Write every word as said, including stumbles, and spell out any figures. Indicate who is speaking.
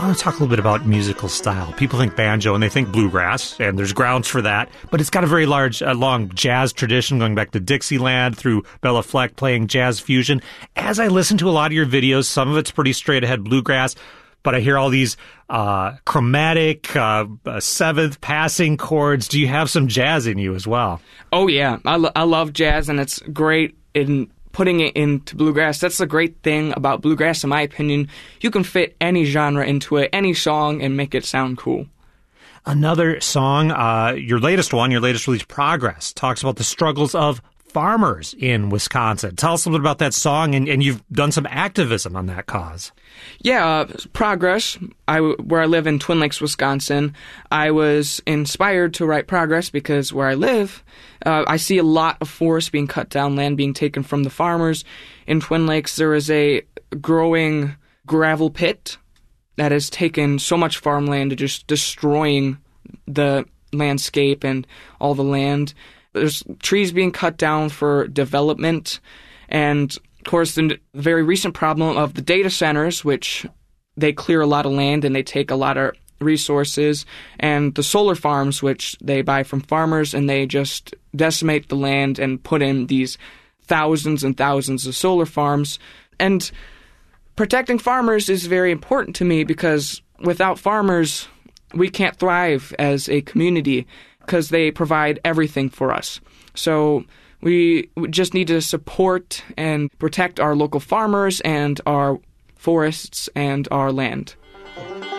Speaker 1: want to talk a little bit about musical style. People think banjo and they think bluegrass, and there's grounds for that, but it's got a very large, uh, long jazz tradition going back to Dixieland through Bella Fleck playing jazz fusion. As I listen to a lot of your videos, some of it's pretty straight ahead bluegrass, but I hear all these uh, chromatic, uh, uh, seventh passing chords. Do you have some jazz in you as well?
Speaker 2: Oh, yeah. I, lo- I love jazz, and it's great in putting it into bluegrass. That's the great thing about bluegrass, in my opinion. You can fit any genre into it, any song, and make it sound cool.
Speaker 1: Another song, uh, your latest one, your latest release, Progress, talks about the struggles of farmers in Wisconsin. Tell us a little bit about that song, and, and you've done some activism on that cause.
Speaker 2: Yeah, uh, Progress, I, where I live in Twin Lakes, Wisconsin, I was inspired to write Progress because where I live, uh, I see a lot of forest being cut down, land being taken from the farmers. In Twin Lakes, there is a growing gravel pit that has taken so much farmland to just destroying the landscape and all the land. There's trees being cut down for development, and of course the very recent problem of the data centers, which they clear a lot of land and they take a lot of resources, and the solar farms, which they buy from farmers and they just decimate the land and put in these thousands and thousands of solar farms. And protecting farmers is very important to me because without farmers, we can't thrive as a community, because they provide everything for us. So we just need to support and protect our local farmers and our forests and our land.